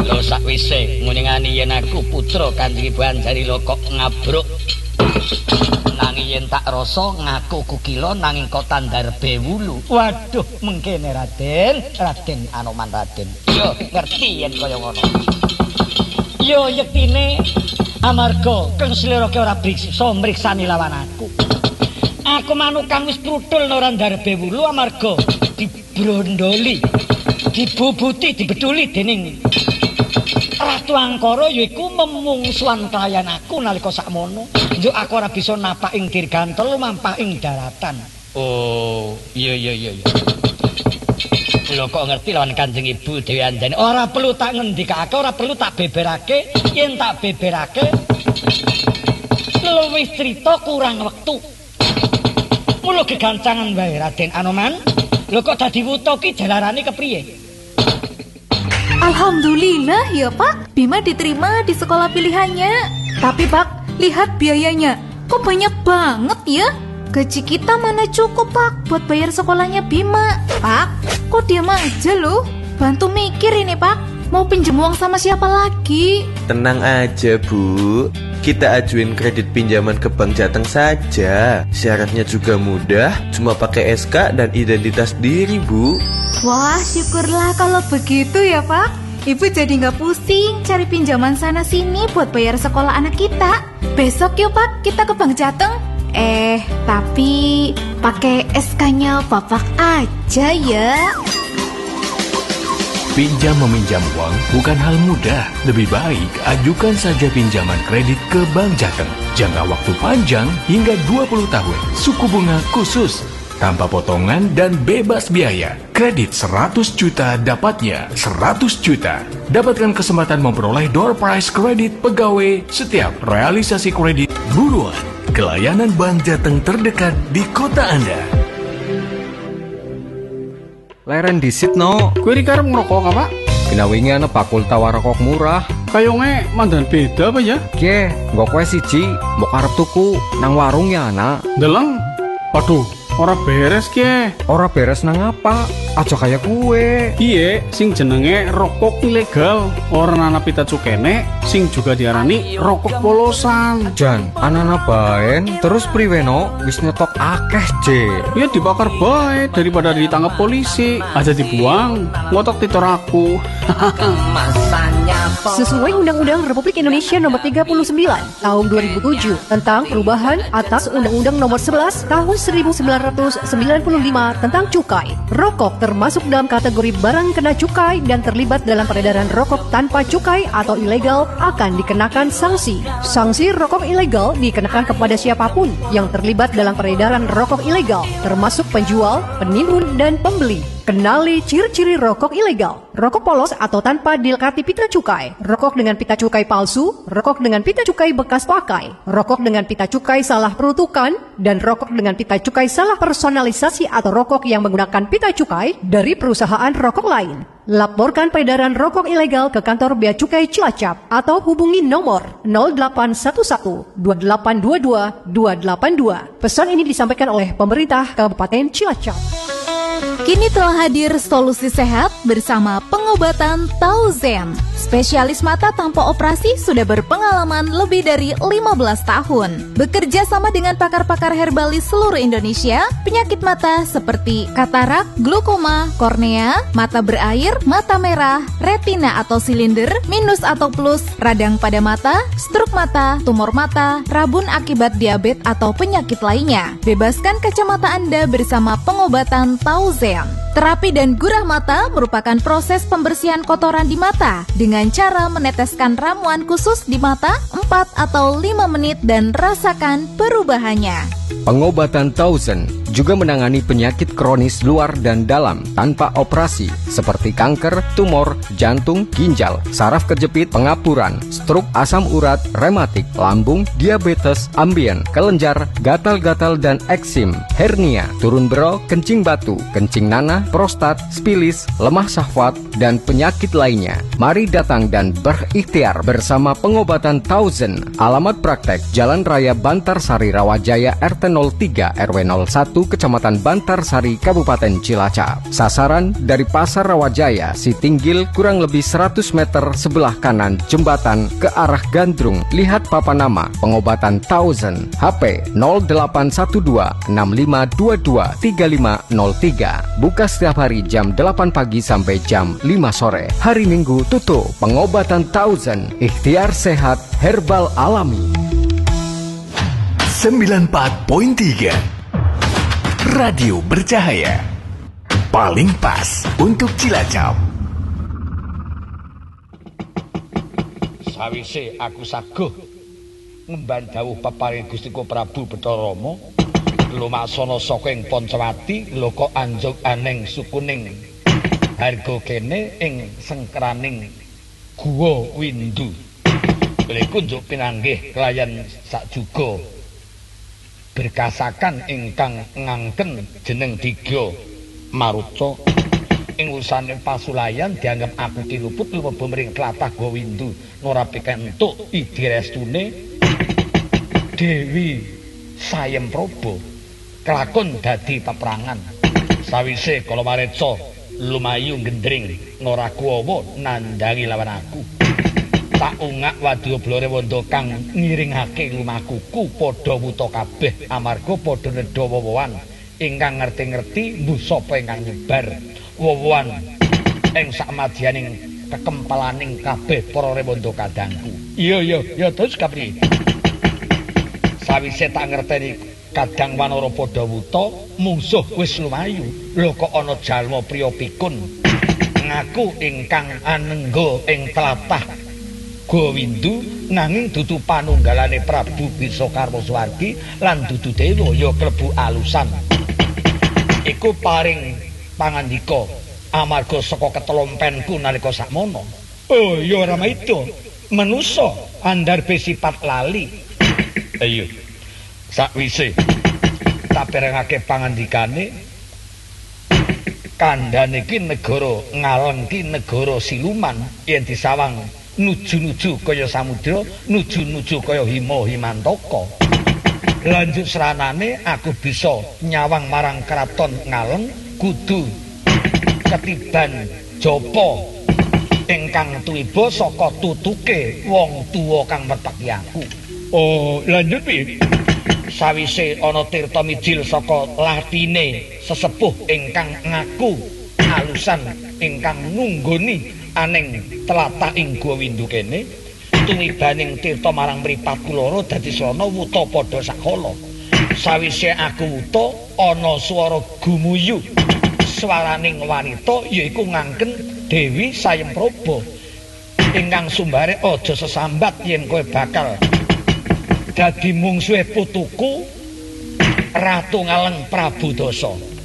Lho sakwise nguningani yen aku putra Kanjeng Ibu Anjani lho kok ngabruk. Nanging yen tak rasa ngaku kukila nanging kok tandar bewulu. Waduh, mengkene Raden Anoman Raden. Yo ngerti yen kaya ngono. Yo yektine amarga kang slira ki ora bisa mriksani lawan aku. Aku manuk kang wis pruthul ora ndar bewulu amarga dibrondoli, dibubuti, dibeduli dening Ratu Angkara yaiku memungsuhan kelayan aku nalika sakmono. Njuk aku ora bisa napak ing dirgantol mampah ing daratan. Oh, iya. Lho kok ngerti lawan Kanjeng Ibu Dewi Anjani. Ora perlu tak ngendikake, ora perlu tak beberake. Yen tak beberake luwih crita kurang wektu. Mula gegancangan wae Raden Anoman. Lho kok dadi wuta ki jalarane kepriye? Alhamdulillah ya Pak, Bima diterima di sekolah pilihannya. Tapi Pak, lihat biayanya, kok banyak banget ya? Gaji kita mana cukup Pak buat bayar sekolahnya Bima. Pak, kok diam aja loh? Bantu mikir ini Pak, mau pinjam uang sama siapa lagi? Tenang aja Bu, kita ajuin kredit pinjaman ke Bank Jateng saja. Syaratnya juga mudah, cuma pakai SK dan identitas diri Bu. Wah, syukurlah kalau begitu ya Pak. Ibu jadi nggak pusing cari pinjaman sana sini buat bayar sekolah anak kita. Besok yuk Pak, kita ke Bank Jateng. Tapi pakai SK-nya Bapak aja ya. Pinjam meminjam uang bukan hal mudah. Lebih baik ajukan saja pinjaman kredit ke Bank Jateng. Jangka waktu panjang hingga 20 tahun. Suku bunga khusus, tanpa potongan dan bebas biaya. Kredit 100 juta dapatnya 100 juta. Dapatkan kesempatan memperoleh door prize kredit pegawai setiap realisasi kredit. Buruan ke layanan Bank Jateng terdekat di kota Anda. Leren disit no. Kue karep ngerokok apa? Kena wingi ana bakul tawar rokok murah. Kayonge mandan beda apa ya? Ge, nggo kowe siji, mbok arep tuku nang warung ya ana. Deleng. Waduh, ora beres ke. Ora beres nang apa? Aja kaya kue. Iye, sing jenenge rokok ilegal. Ora ana pita cukene, sing juga diarani rokok polosan. Jan, anana baen, terus priweno wis nyetok akeh, Je. Ya dibakar bae daripada ditangkap polisi. Aja dibuang, ngotok titor aku. Sesuai Undang-Undang Republik Indonesia Nomor 39 Tahun 2007 tentang perubahan atas Undang-Undang Nomor 11 Tahun 1995 tentang cukai, rokok termasuk dalam kategori barang kena cukai dan terlibat dalam peredaran rokok tanpa cukai atau ilegal akan dikenakan sanksi. Sanksi rokok ilegal dikenakan kepada siapapun yang terlibat dalam peredaran rokok ilegal, termasuk penjual, penimbun, dan pembeli. Kenali ciri-ciri rokok ilegal. Rokok polos atau tanpa dilekati pita cukai. Rokok dengan pita cukai palsu. Rokok dengan pita cukai bekas pakai. Rokok dengan pita cukai salah peruntukan. Dan rokok dengan pita cukai salah personalisasi atau rokok yang menggunakan pita cukai dari perusahaan rokok lain. Laporkan peredaran rokok ilegal ke kantor Bea Cukai Cilacap atau hubungi nomor 0811 2822 282. Pesan ini disampaikan oleh pemerintah Kabupaten Cilacap. Kini telah hadir solusi sehat bersama pengobatan Tauzen. Spesialis mata tanpa operasi sudah berpengalaman lebih dari 15 tahun. Bekerja sama dengan pakar-pakar herbalis seluruh Indonesia, penyakit mata seperti katarak, glaukoma, kornea, mata berair, mata merah, retina atau silinder, minus atau plus, radang pada mata, stroke mata, tumor mata, rabun akibat diabetes atau penyakit lainnya. Bebaskan kacamata Anda bersama pengobatan Tauzen. Terapi dan gurah mata merupakan proses pembersihan kotoran di mata dengan cara meneteskan ramuan khusus di mata 4 atau 5 menit dan rasakan perubahannya. Pengobatan Tauzen juga menangani penyakit kronis luar dan dalam tanpa operasi seperti kanker, tumor, jantung, ginjal, saraf kejepit, pengapuran, stroke, asam urat, rematik, lambung, diabetes, ambien, kelenjar, gatal-gatal dan eksim, hernia, turun bero, kencing batu, kencing nanah, prostat, spilis, lemah syahwat, dan penyakit lainnya. Mari datang dan berikhtiar bersama pengobatan Tauzen. Alamat praktek Jalan Raya Bantarsari Rawajaya RT 03 RW 01 Kecamatan Bantarsari, Kabupaten Cilacap. Sasaran dari Pasar Rawajaya, Sitinggil, kurang lebih 100 meter sebelah kanan jembatan ke arah Gandrung. Lihat papan nama pengobatan Thousand. HP 0812 6522 3503. Buka setiap hari jam 8 pagi sampai jam 5 sore. Hari Minggu tutup. Pengobatan Thousand. Ikhtiar sehat herbal alami. 94.3 Radio Bercahaya, paling pas untuk Cilacap. Sawise aku saguh ngemban dawuh peparing Gustiku Prabu Bathara Rama lumaksana saka ing Pancawati loko anjuk aneng sukuning harga kene ing sengkraning guwa Windu. Lha njuk pinanggih kelayan sakjuga berkasakan ingkang ngangken jeneng Diga Maruca ing usane pasulayan dianggep aku kiluput lumebet mring tlatah Gowindu ora pikentuk idirestune Dewi Sayempraba kelakon dadi peperangan. Sawise kala mareca lumayu gendring ngora kuwawa nandhangi lawan aku. Tak ungak Wadyablara Wanda kang ngiringake lumakuku padha wuta kabeh amarga padha nedha wewohan ingkang ngerti-ngerti mbuh sapa ingkang nyebar wewohan ing sakmadyaning kekempalaning kabeh para rewanda kadangku. Iya terus kapriye? Sawise tak ngerteni kadang wanara padha wuta mungsuh wis lumayu. Lho kok ana jalma priya pikun ngaku ingkang anengga ing tlatah Gowindu nanging dudu panunggalane Prabu Bisakarma Suwargi lan dudu dewa ya klebu alusan. Iku paring pangandika amarga saka ketelompenku nalika sakmono. Oh ya ora maido manusa andharpe sifat lali. Ayo sakwise taperengake pangandikane kandhane iki negara Ngaleng ki negara siluman yen disawang nuju-nuju kaya samudra, nuju-nuju kaya himantaka. Lanjut seranane aku bisa nyawang marang kraton Ngaleng kudu ketiban japa ingkang tuiba saka tutuke wong tuwa kang mertaki aku. Oh, lanjut piye? Sawise ana tirta mijil saka latine sesepuh ingkang ngaku alusan ingkang nunggoni aning tlatah ing Gowindu kene tumibaning tirta marang mripat kuloro dadi srana wuta padha sakala. Sawise aku wuta ana swara gumuyu swaraning wanita yaiku ngangken Dewi Sayempraba ingkang sumbare aja sesambat yen kowe bakal dadi mungsuhe putuku Ratu Ngaleng Prabu Dasa.